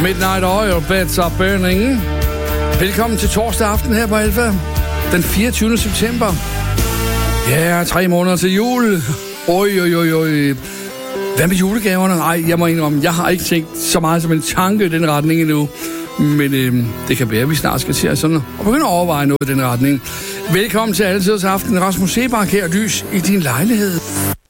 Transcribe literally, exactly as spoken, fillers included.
Midnight Oil, Beds Are Burning. Velkommen til torsdag aften her på Alfa. Den fireogtyvende september. Ja, tre måneder til jul. Oj, oj, oj, oj. Hvad med julegaverne? Nej, jeg må indrømme, jeg har ikke tænkt så meget som en tanke i den retning endnu. Men øh, det kan være, at vi snart skal til at sådan og begynde at overveje noget i den retning. Velkommen til Altidets Aften. Rasmus Sebak her, lys i din lejlighed.